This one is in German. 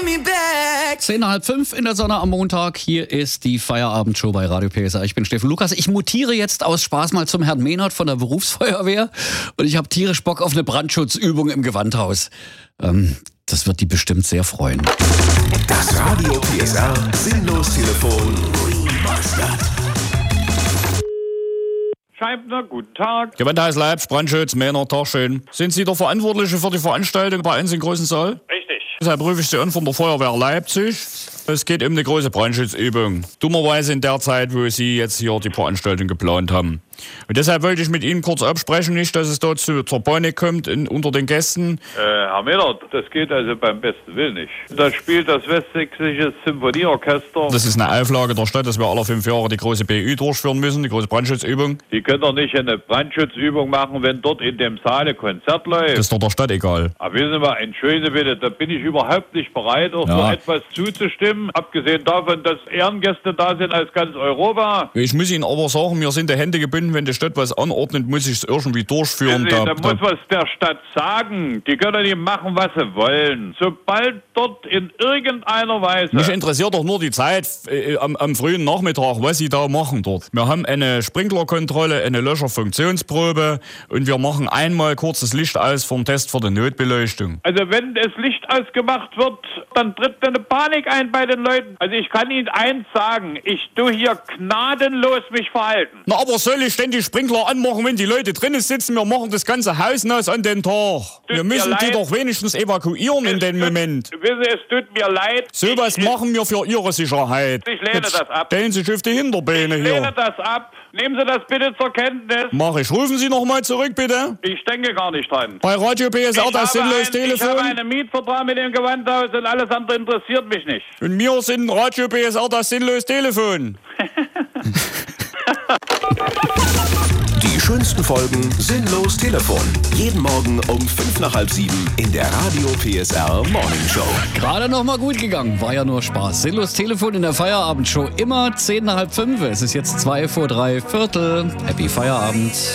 10 nach halb 5 in der Sonne am Montag. Hier ist die Feierabendshow bei Radio PSR. Ich bin Steffen Lukas. Ich mutiere jetzt aus Spaß mal zum Herrn Mehnert von der Berufsfeuerwehr. Und ich habe tierisch Bock auf eine Brandschutzübung im Gewandhaus. Das wird die bestimmt sehr freuen. Das Radio PSR Sinnlos-Telefon. Scheibner, guten Tag. Gewandhaus Leibs, Brandschutz, Männer, Tag schön. Sind Sie der Verantwortliche für die Veranstaltung bei uns im großen Saal? Richtig. Deshalb rufe ich Sie an von der Feuerwehr Leipzig. Es geht um eine große Brandschutzübung. Dummerweise in der Zeit, wo Sie jetzt hier die Veranstaltung geplant haben. Und deshalb wollte ich mit Ihnen kurz absprechen, nicht, dass es dort zur Panik kommt unter den Gästen. Herr Mehnert, das geht also beim besten Willen nicht. Da spielt das Westsächsische Symphonieorchester. Das ist eine Auflage der Stadt, dass wir alle 5 Jahre die große BÜ durchführen müssen, die große Brandschutzübung. Die können doch nicht eine Brandschutzübung machen, wenn dort in dem Saal ein Konzert läuft. Das ist doch der Stadt egal. Aber wissen Sie mal, entschuldigen Sie bitte, da bin ich überhaupt nicht bereit, auch so etwas zuzustimmen. Abgesehen davon, dass Ehrengäste da sind aus ganz Europa. Ich muss Ihnen aber sagen, mir sind die Hände gebunden, wenn die Stadt was anordnet, muss ich es irgendwie durchführen. Da muss was der Stadt sagen. Die können nicht machen, was sie wollen. Sobald dort in irgendeiner Weise... Mich interessiert doch nur die Zeit am frühen Nachmittag, was Sie da machen dort. Wir haben eine Sprinklerkontrolle, eine Löscherfunktionsprobe und wir machen einmal kurz das Licht aus vom Test für die Notbeleuchtung. Also wenn das Licht ausgemacht wird, dann tritt eine Panik ein bei den Leuten. Also ich kann Ihnen eins sagen, ich tue hier gnadenlos mich verhalten. Na, aber soll ich denn die Sprinkler anmachen, wenn die Leute drinnen sitzen? Wir machen das ganze Haus nass an den Tag. Wir müssen die doch wenigstens evakuieren in dem Moment. Wissen Sie, es tut mir leid. Sowas machen wir für Ihre Sicherheit. Ich lehne das ab. Stellen Sie sich auf die Hinterbeine Ich hier. lehne das ab. Nehmen Sie das bitte zur Kenntnis. Mach ich. Rufen Sie noch mal zurück, bitte. Ich denke gar nicht dran. Bei Radio PSR, das sinnlos Telefon. Ich habe einen Mietvertrag mit dem Gewandhaus und alles andere interessiert mich nicht. Und wir sind Radio PSR, das sinnlos Telefon. Die schönsten Folgen Sinnlos Telefon. Jeden Morgen um 5 nach halb 7 in der Radio PSR Morning Show. Gerade noch mal gut gegangen. War ja nur Spaß. Sinnlos Telefon in der Feierabendshow. Immer 10 nach halb 5. Es ist jetzt 2 vor 3 Viertel. Happy Feierabend.